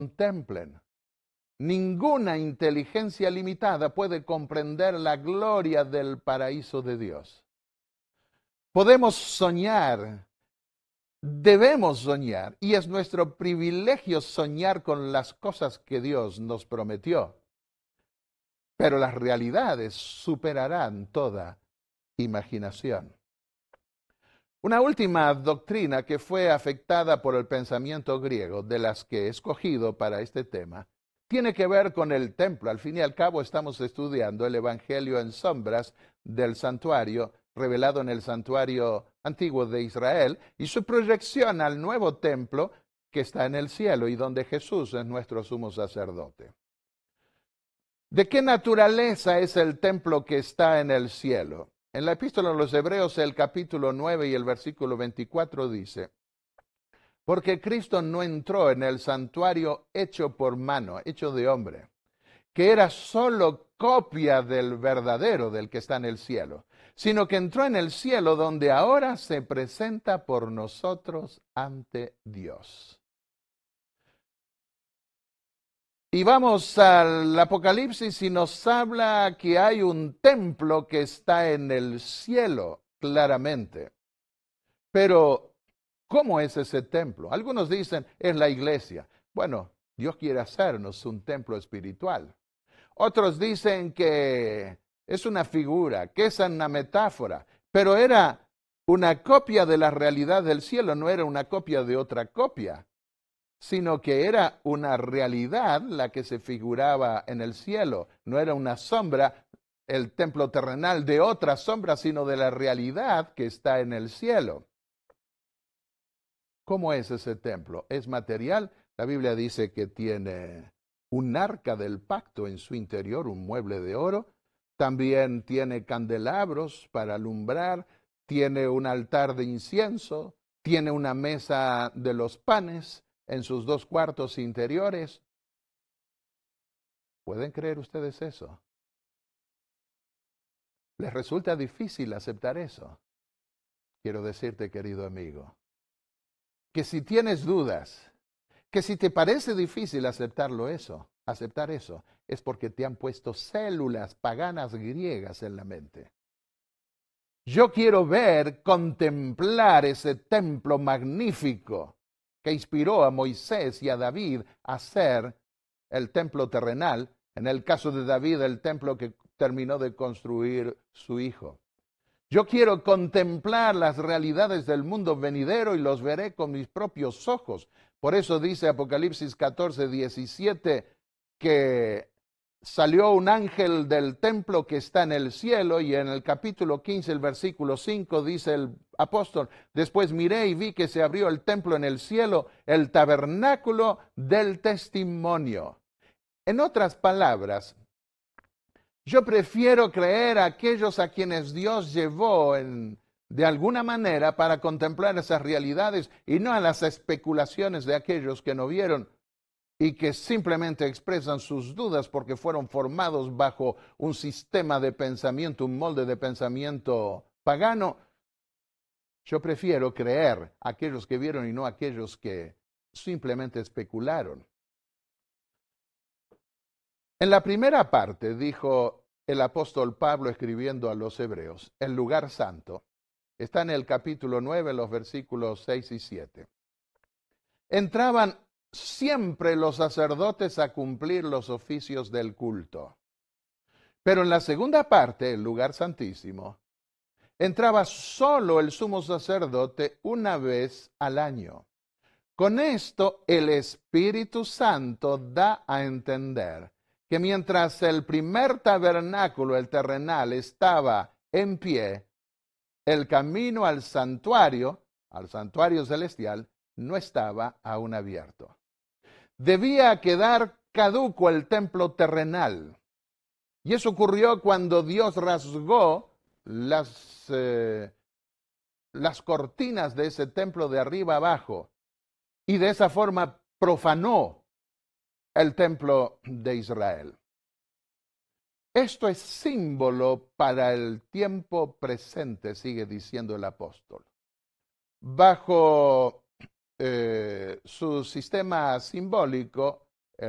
contemplen. Ninguna inteligencia limitada puede comprender la gloria del paraíso de Dios. Podemos soñar, debemos soñar, y es nuestro privilegio soñar con las cosas que Dios nos prometió. Pero las realidades superarán toda imaginación. Una última doctrina que fue afectada por el pensamiento griego, de las que he escogido para este tema, tiene que ver con el templo. Al fin y al cabo estamos estudiando el Evangelio en sombras del santuario, revelado en el santuario antiguo de Israel, y su proyección al nuevo templo que está en el cielo y donde Jesús es nuestro sumo sacerdote. ¿De qué naturaleza es el templo que está en el cielo? En la epístola a los Hebreos, el capítulo 9 y el versículo 24 dice: porque Cristo no entró en el santuario hecho por mano, hecho de hombre, que era solo copia del verdadero, del que está en el cielo, sino que entró en el cielo donde ahora se presenta por nosotros ante Dios. Y vamos al Apocalipsis y nos habla que hay un templo que está en el cielo, claramente. Pero, ¿cómo es ese templo? Algunos dicen, es la iglesia. Bueno, Dios quiere hacernos un templo espiritual. Otros dicen que es una figura, que es una metáfora, pero era una copia de la realidad del cielo, no era una copia de otra copia, sino que era una realidad la que se figuraba en el cielo, no era una sombra, el templo terrenal de otra sombra, sino de la realidad que está en el cielo. ¿Cómo es ese templo? ¿Es material? La Biblia dice que tiene un arca del pacto en su interior, un mueble de oro. También tiene candelabros para alumbrar, tiene un altar de incienso, tiene una mesa de los panes en sus dos cuartos interiores. ¿Pueden creer ustedes eso? ¿Les resulta difícil aceptar eso? Quiero decirte, querido amigo, que si tienes dudas, que si te parece difícil aceptar eso, es porque te han puesto células paganas griegas en la mente. Yo quiero ver, contemplar ese templo magnífico que inspiró a Moisés y a David a hacer el templo terrenal, en el caso de David, el templo que terminó de construir su hijo. Yo quiero contemplar las realidades del mundo venidero y los veré con mis propios ojos. Por eso dice Apocalipsis 14, 17, que salió un ángel del templo que está en el cielo, y en el capítulo 15, el versículo 5, dice el apóstol: después miré y vi que se abrió el templo en el cielo, el tabernáculo del testimonio. En otras palabras, yo prefiero creer a aquellos a quienes Dios llevó de alguna manera para contemplar esas realidades, y no a las especulaciones de aquellos que no vieron y que simplemente expresan sus dudas porque fueron formados bajo un sistema de pensamiento, un molde de pensamiento pagano. Yo prefiero creer a aquellos que vieron y no a aquellos que simplemente especularon. En la primera parte dijo el apóstol Pablo escribiendo a los hebreos: el lugar santo está en el capítulo 9, los versículos 6 y 7. Entraban siempre los sacerdotes a cumplir los oficios del culto. Pero en la segunda parte, el lugar santísimo, entraba solo el sumo sacerdote una vez al año. Con esto, el Espíritu Santo da a entender que mientras el primer tabernáculo, el terrenal, estaba en pie, el camino al santuario celestial, no estaba aún abierto. Debía quedar caduco el templo terrenal. Y eso ocurrió cuando Dios rasgó las cortinas de ese templo de arriba abajo, y de esa forma profanó el templo de Israel. Esto es símbolo para el tiempo presente, sigue diciendo el apóstol. Bajo su sistema simbólico,